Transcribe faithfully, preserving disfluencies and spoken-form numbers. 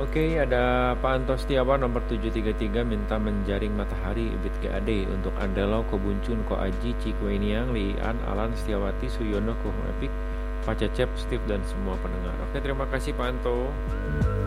Oke, ada Pak Anto Setiawan nomor tujuh tiga tiga minta menjaring matahari bit G A D untuk Andalo, Kobuncun, Ko Aji, Cikueniang, Lian, Alan, Setiawati, Suyono, Kuhong Epik, Pak Cecep, Steve dan semua pendengar. Oke, terima kasih Pak Anto.